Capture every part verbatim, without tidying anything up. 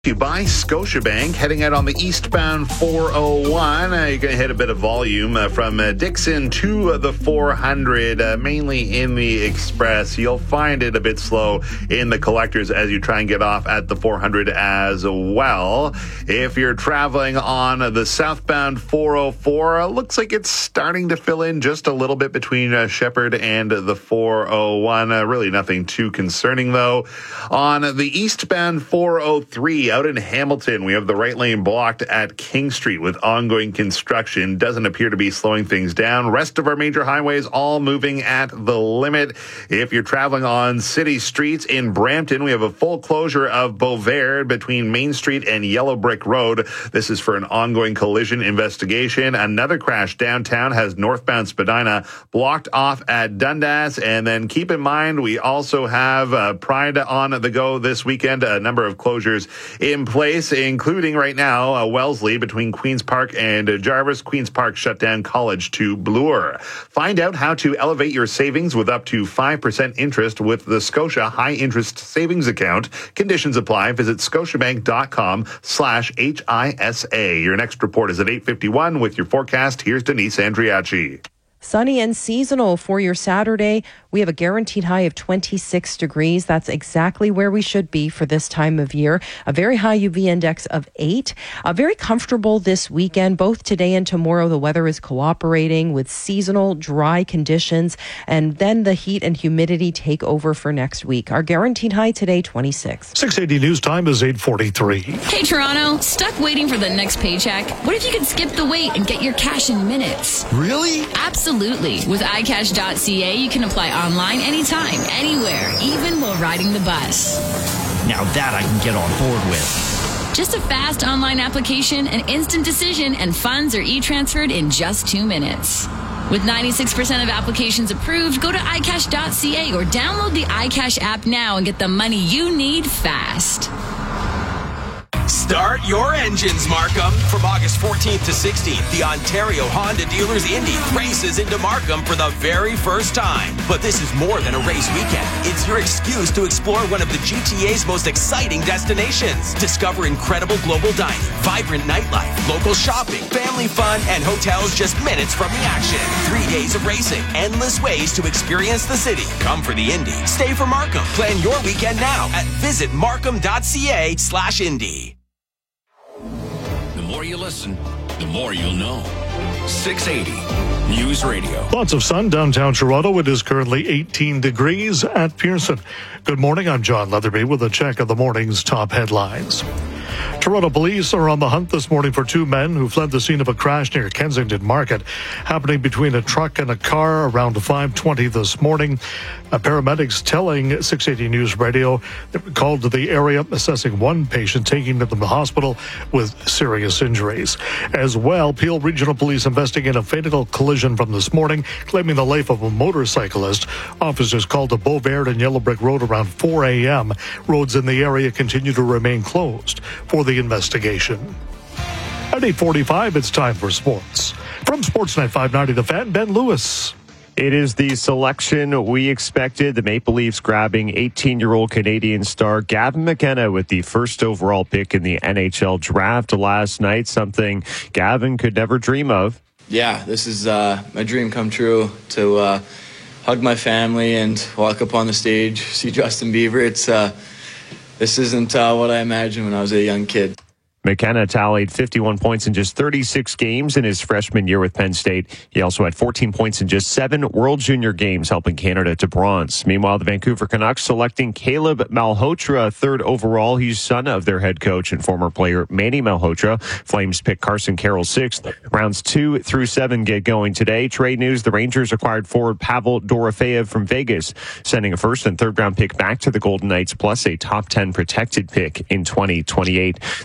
You buy Scotiabank heading out on the eastbound four oh one. Uh, you're going to hit a bit of volume uh, from uh, Dixon to uh, the four hundred, uh, mainly in the express. You'll find it a bit slow in the collectors as you try and get off at the four hundred as well. If you're traveling on the southbound four oh four, uh, looks like it's starting to fill in just a little bit between uh, Shepherd and the four oh one. Uh, really nothing too concerning, though. On the eastbound four oh three, out in Hamilton, we have the right lane blocked at King Street with ongoing construction. Doesn't appear to be slowing things down. Rest of our major highways all moving at the limit. If you're traveling on city streets in Brampton, we have a full closure of Beauvais between Main Street and Yellow Brick Road. This is for an ongoing collision investigation. Another crash downtown has northbound Spadina blocked off at Dundas. And then keep in mind, we also have uh, Pride on the go this weekend. A number of closures in place, including right now uh, Wellesley between Queen's Park and uh, Jarvis. Queen's Park shut down College to Bloor. Find out how to elevate your savings with up to five percent interest with the Scotia High Interest Savings Account. Conditions apply. Visit scotiabank.com slash HISA. Your next report is at eight fifty-one with your forecast. Here's Denise Andriachi. Sunny and seasonal for your Saturday. We have a guaranteed high of twenty-six degrees. That's exactly where we should be for this time of year. A very high U V index of eight. Uh, very comfortable this weekend. Both today and tomorrow, the weather is cooperating with seasonal dry conditions. And then the heat and humidity take over for next week. Our guaranteed high today, twenty-six. six eighty news time is eight forty-three. Hey, Toronto. Stuck waiting for the next paycheck? What if you could skip the wait and get your cash in minutes? Really? Absolutely. With i cash dot c a, you can apply online anytime, anywhere, even while riding the bus. Now that I can get on board with. Just a fast online application, an instant decision, and funds are e-transferred in just two minutes. With ninety-six percent of applications approved, go to i cash dot c a or download the iCash app now and get the money you need fast. Start your engines, Markham. From August fourteenth to sixteenth, the Ontario Honda Dealers Indy races into Markham for the very first time. But this is more than a race weekend. It's your excuse to explore one of the G T A's most exciting destinations. Discover incredible global dining, vibrant nightlife, local shopping, family fun, and hotels just minutes from the action. Three days of racing, endless ways to experience the city. Come for the Indy. Stay for Markham. Plan your weekend now at visit markham dot c a slash Indy. The more you listen, the more you'll know. six eighty News Radio. Lots of sun downtown Toronto. It is currently eighteen degrees at Pearson. Good morning. I'm John Leatherby with a check of the morning's top headlines. Toronto police are on the hunt this morning for two men who fled the scene of a crash near Kensington Market, happening between a truck and a car around five twenty this morning. Uh, paramedics telling six eighty News Radio they were called to the area, assessing one patient, taking them to the hospital with serious injuries. As well, Peel Regional Police investigate a fatal collision from this morning, claiming the life of a motorcyclist. Officers called to Beauvais and Yellow Brick Road around four a.m. Roads in the area continue to remain closed for the investigation. At eight forty-five, it's time for sports. From Sportsnet five ninety The Fan, Ben Lewis. It is the selection we expected. The Maple Leafs grabbing eighteen-year-old Canadian star Gavin McKenna with the first overall pick in the N H L draft last night, something Gavin could never dream of. Yeah, this is uh, my dream come true to uh, hug my family and walk up on the stage, see Justin Bieber. It's uh, this isn't uh, what I imagined when I was a young kid. McKenna tallied fifty-one points in just thirty-six games in his freshman year with Penn State. He also had fourteen points in just seven World Junior games, helping Canada to bronze. Meanwhile, the Vancouver Canucks selecting Caleb Malhotra third overall. He's son of their head coach and former player Manny Malhotra. Flames pick Carson Carroll sixth. Rounds two through seven get going today. Trade news, the Rangers acquired forward Pavel Dorofeyev from Vegas, sending a first and third round pick back to the Golden Knights, plus a top ten protected pick in twenty twenty-eight. The Blue Jays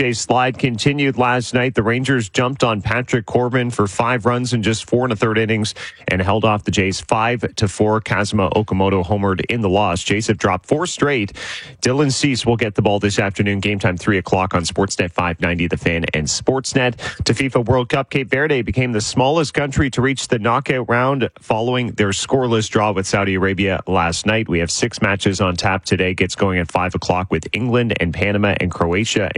Jays slide continued last night. The Rangers jumped on Patrick Corbin for five runs in just four and a third innings and held off the Jays five to four. Kazuma Okamoto homered in the loss. Jays have dropped four straight. Dylan Cease will get the ball this afternoon. Game time three o'clock on Sportsnet five ninety, The Fan and Sportsnet. To FIFA World Cup, Cape Verde became the smallest country to reach the knockout round following their scoreless draw with Saudi Arabia last night. We have six matches on tap today. Gets going at five o'clock with England and Panama and Croatia